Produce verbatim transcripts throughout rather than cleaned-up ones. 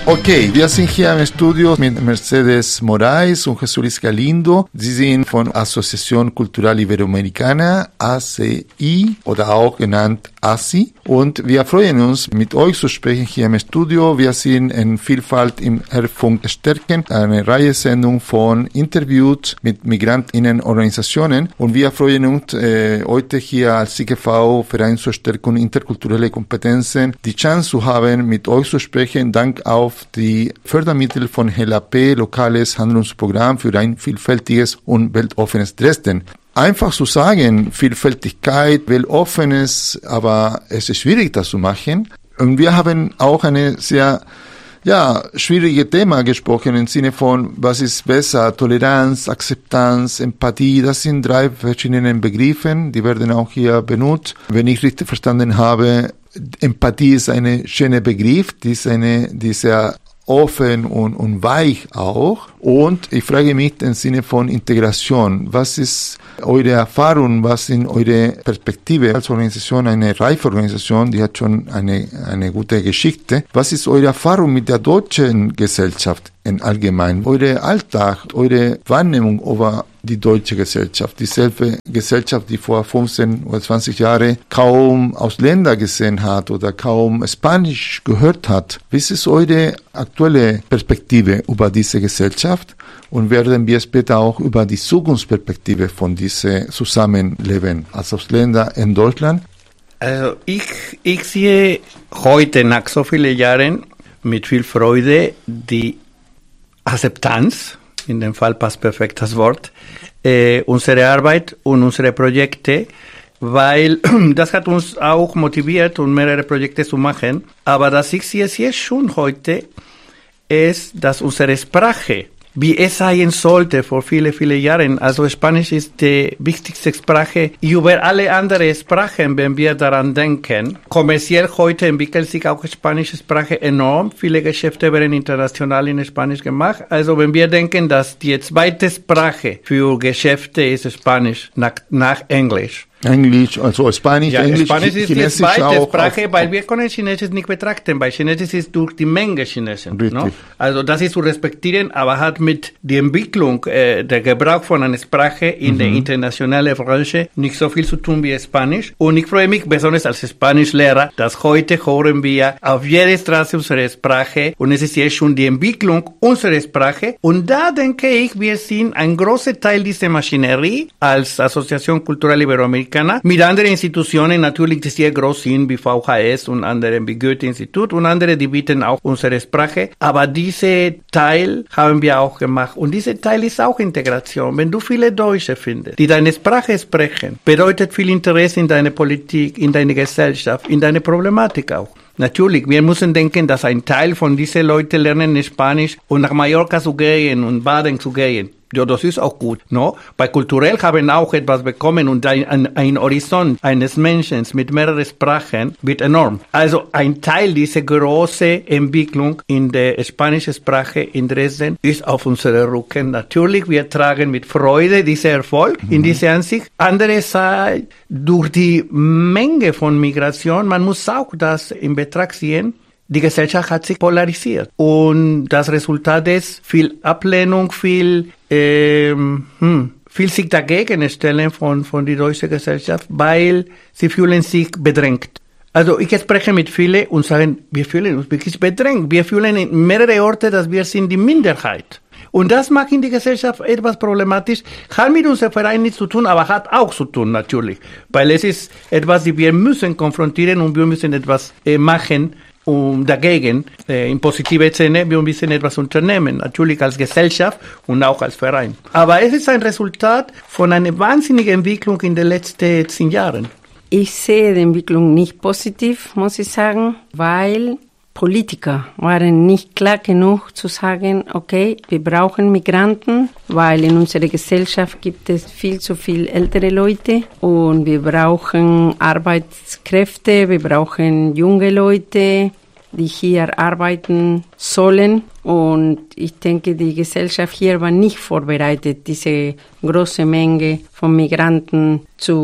Okay, wir sind hier im Studio mit Mercedes Moraes und Jesús Luis Galindo. Sie sind von Asociación Cultural Iberoamericana, A C I oder auch genannt A S I. Und wir freuen uns, mit euch zu sprechen hier im Studio. Wir sind in Vielfalt im Hörfunk stärken, eine Reihe-Sendung von Interviews mit Migrantinnenorganisationen. Und wir freuen uns, äh, heute hier als I G V, Verein zur Stärkung interkulturelle Kompetenzen, die Chance zu haben, mit euch zu sprechen, dank auf die Fördermittel von H L A P, lokales Handlungsprogramm für ein vielfältiges und weltoffenes Dresden. Einfach zu sagen, Vielfältigkeit, weltoffenes, aber es ist schwierig, das zu machen. Und wir haben auch eine sehr, ja, schwierige Thema gesprochen im Sinne von, was ist besser, Toleranz, Akzeptanz, Empathie, das sind drei verschiedene Begriffe, die werden auch hier benutzt. Wenn ich richtig verstanden habe, Empathie ist ein schöner Begriff, die ist eine, die ist sehr offen und, und weich auch. Und ich frage mich im Sinne von Integration. Was ist eure Erfahrung, was sind eure Perspektive als Organisation, eine reife Organisation, die hat schon eine, eine gute Geschichte. Was ist eure Erfahrung mit der deutschen Gesellschaft im Allgemeinen? Eure Alltag, eure Wahrnehmung über die deutsche Gesellschaft, dieselbe Gesellschaft, die vor fünfzehn oder zwanzig Jahren kaum Ausländer gesehen hat oder kaum Spanisch gehört hat. Wie ist eure aktuelle Perspektive über diese Gesellschaft? Und werden wir später auch über die Zukunftsperspektive von diesem Zusammenleben als Ausländer in Deutschland? Also ich, ich sehe heute nach so vielen Jahren mit viel Freude die Akzeptanz, in dem Fall passt perfekt das Wort, äh, unsere Arbeit und unsere Projekte, weil das hat uns auch motiviert, um mehrere Projekte zu machen. Aber das ich sehe jetzt schon heute, ist, dass unsere Sprache, wie es sein sollte vor viele, viele Jahren. Also Spanisch ist die wichtigste Sprache über alle anderen Sprachen, wenn wir daran denken. Kommerziell heute entwickelt sich auch die spanische Sprache enorm. Viele Geschäfte werden international in Spanisch gemacht. Also wenn wir denken, dass die zweite Sprache für Geschäfte ist Spanisch nach, nach Englisch. Englisch, also Spanisch, ja, Englisch, Spanisch ist Chinesisch die zweite auch, Sprache, auch, weil wir können Chinesisch nicht betrachten, weil Chinesisch ist durch die Menge Chinesen. No? Also das ist zu respektieren, aber hat mit der Entwicklung, äh, der Gebrauch von einer Sprache in mhm. der internationalen Branche nicht so viel zu tun wie Spanisch. Und ich freue mich besonders als Spanischlehrer, dass heute hören wir auf jeder Straße unsere Sprache und es ist jetzt schon die Entwicklung unserer Sprache. Und da denke ich, wir sind ein großer Teil dieser Maschinerie als Asociación Cultural Iberoamericana mit anderen Institutionen natürlich, die sehr groß sind, wie V H S und andere, wie Goethe-Institut und andere, die bieten auch unsere Sprache. Aber diese Teil haben wir auch gemacht. Und dieser Teil ist auch Integration. Wenn du viele Deutsche findest, die deine Sprache sprechen, bedeutet viel Interesse in deine Politik, in deine Gesellschaft, in deine Problematik auch. Natürlich, wir müssen denken, dass ein Teil von diesen Leuten lernen Spanisch und nach Mallorca zu gehen und Baden zu gehen. Ja, das ist auch gut, no? Bei kulturell haben auch etwas bekommen und ein, ein, ein Horizont eines Menschen mit mehreren Sprachen wird enorm. Also ein Teil dieser großen Entwicklung in der spanischen Sprache in Dresden ist auf unserem Rücken. Natürlich, wir tragen mit Freude diesen Erfolg mhm. in dieser Ansicht. Andererseits, durch die Menge von Migration, man muss auch das in Betracht ziehen, die Gesellschaft hat sich polarisiert und das Resultat ist viel Ablehnung, viel, ähm, hm, viel sich dagegen stellen von, von der deutschen Gesellschaft, weil sie fühlen sich bedrängt. Also ich spreche mit vielen und sagen, wir fühlen uns wirklich bedrängt. Wir fühlen in mehreren Orten, dass wir sind die Minderheit. Und das macht in der Gesellschaft etwas problematisch. Hat mit unserem Verein nichts zu tun, aber hat auch zu tun natürlich. Weil es ist etwas, das wir müssen konfrontieren und wir müssen etwas äh, machen, um dagegen, äh, in positiver Sinne, wir müssen etwas unternehmen, natürlich als Gesellschaft und auch als Verein. Aber es ist ein Resultat von einer wahnsinnigen Entwicklung in den letzten zehn Jahren. Ich sehe die Entwicklung nicht positiv, muss ich sagen, weil Politiker waren nicht klar genug zu sagen, okay, wir brauchen Migranten, weil in unserer Gesellschaft gibt es viel zu viel ältere Leute und wir brauchen Arbeitskräfte, wir brauchen junge Leute, die hier arbeiten sollen. Und ich denke, die Gesellschaft hier war nicht vorbereitet, diese große Menge von Migranten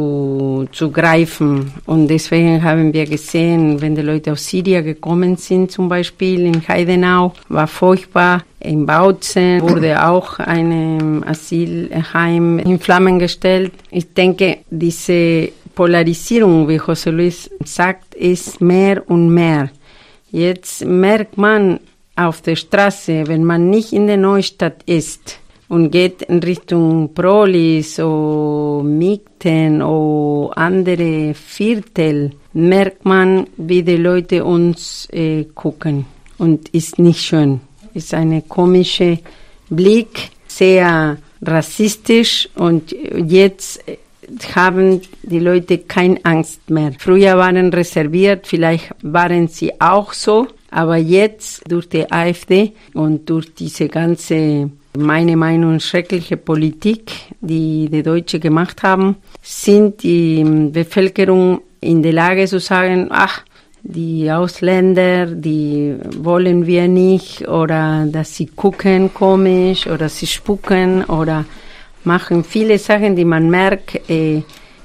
zu, zu greifen. Und deswegen haben wir gesehen, wenn die Leute aus Syrien gekommen sind, zum Beispiel in Heidenau, war furchtbar. In Bautzen wurde auch ein Asylheim in Flammen gestellt. Ich denke, diese Polarisierung, wie José Luis sagt, ist mehr und mehr. Jetzt merkt man auf der Straße, wenn man nicht in der Neustadt ist und geht in Richtung Prolis oder Migten oder andere Viertel, merkt man, wie die Leute uns äh, gucken. Und ist nicht schön. Ist eine komische Blick, sehr rassistisch, und jetzt haben die Leute keine Angst mehr. Früher waren reserviert, vielleicht waren sie auch so, aber jetzt durch die AfD und durch diese ganze, meine Meinung, schreckliche Politik, die die Deutschen gemacht haben, sind die Bevölkerung in der Lage zu sagen, ach, die Ausländer, die wollen wir nicht, oder dass sie gucken komisch oder sie spucken oder machen viele Sachen, die man merkt, äh,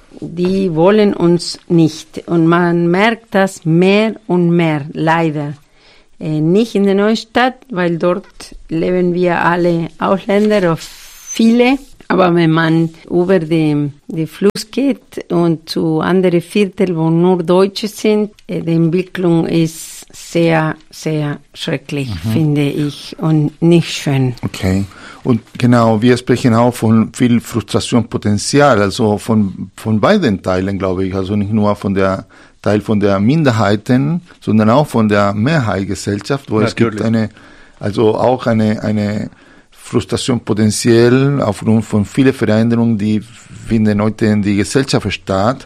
die wollen uns nicht. Und man merkt das mehr und mehr, leider. Äh, nicht in der Neustadt, weil dort leben wir alle Ausländer, oder viele. Aber wenn man über den, den Fluss geht und zu anderen Vierteln, wo nur Deutsche sind, äh, die Entwicklung ist sehr, sehr schrecklich, mhm. finde ich, und nicht schön. Okay. Und genau, wir sprechen auch von viel Frustrationpotenzial, also von, von beiden Teilen, glaube ich. Also nicht nur von der Teil von der Minderheiten, sondern auch von der Mehrheitsgesellschaft, wo Natürlich. Es gibt eine, also auch eine, eine Frustration potenziell aufgrund von vielen Veränderungen, die finden heute in die Gesellschaft statt.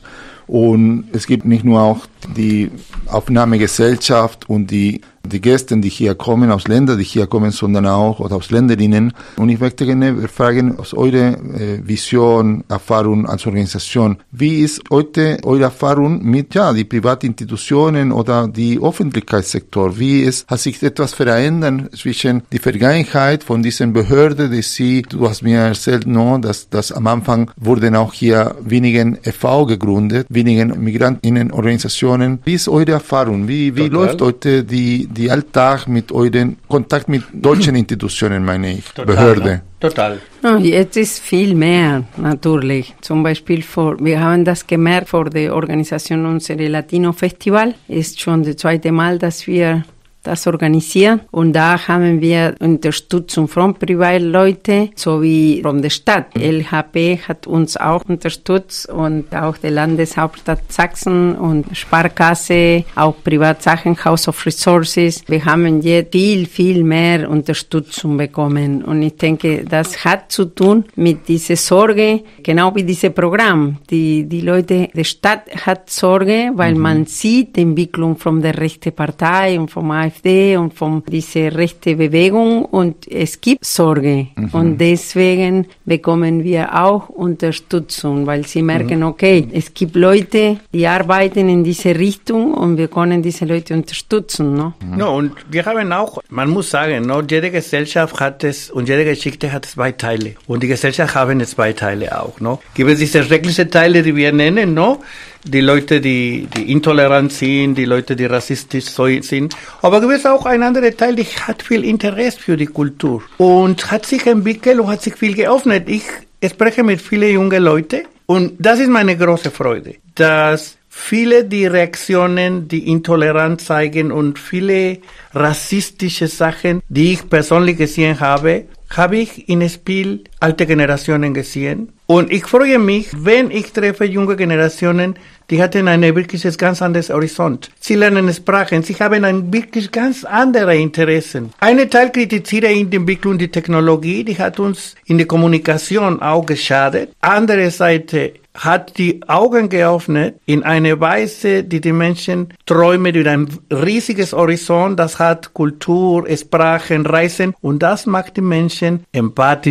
Und es gibt nicht nur auch die Aufnahmegesellschaft und die, die Gäste, die hier kommen, aus Ländern, die hier kommen, sondern auch oder aus Länderinnen. Und ich möchte gerne fragen, aus eurer äh, Vision, Erfahrung als Organisation, wie ist heute eure Erfahrung mit ja, die Privatinstitutionen oder die Öffentlichkeitssektor? Wie ist, hat sich etwas verändert zwischen die Vergangenheit von diesen Behörden, die sie, du hast mir erzählt, no, dass, dass am Anfang wurden auch hier wenigen E V gegründet, wenigen Migrantinnenorganisationen. Wie ist eure Erfahrung? Wie, wie läuft heute die, die Alltag mit euren Kontakt mit deutschen Institutionen, meine ich, Total, Behörde? Ne? Total. No, jetzt ist viel mehr, natürlich. Zum Beispiel, vor, wir haben das gemerkt vor der Organisation unseres Latino-Festival. Ist schon das zweite Mal, dass wir das organisieren. Und da haben wir Unterstützung von Privatleuten sowie von der Stadt. L H P hat uns auch unterstützt und auch die Landeshauptstadt Sachsen und Sparkasse, auch Privatsachen, House of Resources. Wir haben jetzt viel, viel mehr Unterstützung bekommen. Und ich denke, das hat zu tun mit dieser Sorge, genau wie dieses Programm. Die, die Leute, die Stadt hat Sorge, weil mhm. man sieht die Entwicklung von der rechten Partei und vom A F D und von dieser rechten Bewegung, und es gibt Sorge. Mhm. Und deswegen bekommen wir auch Unterstützung, weil sie merken, mhm. okay, es gibt Leute, die arbeiten in diese Richtung und wir können diese Leute unterstützen. No? Mhm. No, und wir haben auch, man muss sagen, no, jede Gesellschaft hat es und jede Geschichte hat zwei Teile. Und die Gesellschaft haben zwei Teile auch. No? Gibt es diese schrecklichen Teile, die wir nennen, no? Die Leute, die, die intolerant sind, die Leute, die rassistisch sind. Aber gibt es auch ein anderer Teil, der hat viel Interesse für die Kultur und hat sich entwickelt und hat sich viel geöffnet. Ich spreche mit vielen jungen Leuten und das ist meine große Freude, dass viele die Reaktionen, die Intoleranz zeigen und viele rassistische Sachen, die ich persönlich gesehen habe, habe ich in Spiel alte Generationen gesehen. Und ich freue mich, wenn ich treffe junge Generationen, die hatten ein wirklich ganz anderes Horizont. Sie lernen Sprachen, sie haben ein wirklich ganz andere Interessen. Eine Teil kritisiere in der Entwicklung die Technologie, die hat uns in der Kommunikation auch geschadet. Andere Seite hat die Augen geöffnet in eine Weise, die die Menschen träumen über ein riesiges Horizont, das hat Kultur, Sprachen, Reisen, und das macht die Menschen empathischer.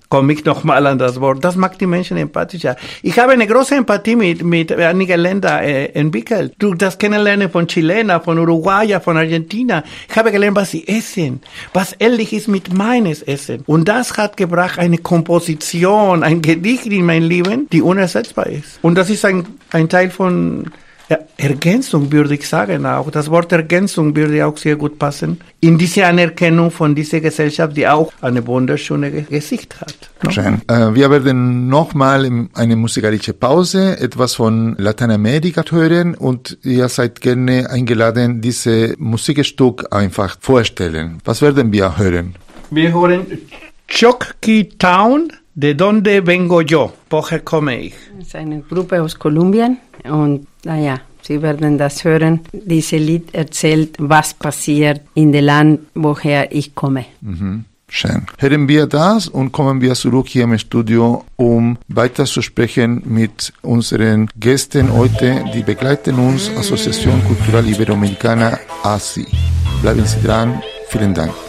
komme ich nochmal an das Wort. Das macht die Menschen empathischer. Ich habe eine große Empathie mit, mit einigen Ländern äh, entwickelt. Durch das Kennenlernen von Chilenen, von Uruguayer, von Argentina. Ich habe gelernt, was sie essen, was ähnlich ist mit meines Essen. Und das hat gebracht eine Komposition, ein Gedicht in mein Leben, die unersetzbar ist. Und das ist ein, ein Teil von ja, Ergänzung, würde ich sagen auch. Das Wort Ergänzung würde auch sehr gut passen. In diese Anerkennung von dieser Gesellschaft, die auch eine wunderschöne Gesicht hat. No? Schön. Äh, wir werden nochmal eine musikalische Pause, etwas von Lateinamerika hören und ihr seid gerne eingeladen, dieses Musikstück einfach vorstellen. Was werden wir hören? Wir hören Chocqui Town, de donde vengo yo, woher komme ich? Das ist eine Gruppe aus Kolumbien und naja, Sie werden das hören. Dieses Lied erzählt, was passiert in dem Land, woher ich komme. Mhm. Schön. Hören wir das und kommen wir zurück hier im Studio, um weiter zu sprechen mit unseren Gästen heute, die begleiten uns, Asociación Cultural Iberoamericana A S I. Bleiben Sie dran. Vielen Dank.